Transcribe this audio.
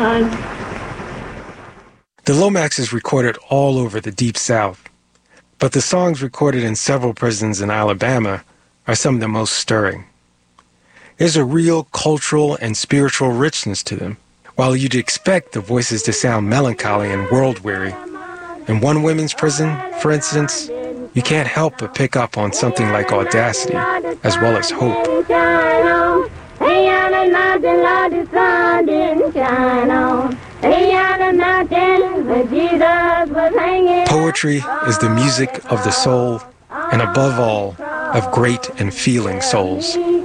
The Lomaxes recorded all over the Deep South, but the songs recorded in several prisons in Alabama are some of the most stirring. There's a real cultural and spiritual richness to them. While you'd expect the voices to sound melancholy and world-weary, in one women's prison, for instance, you can't help but pick up on something like audacity, as well as hope. Poetry is the music of the soul, and above all, of great and feeling souls.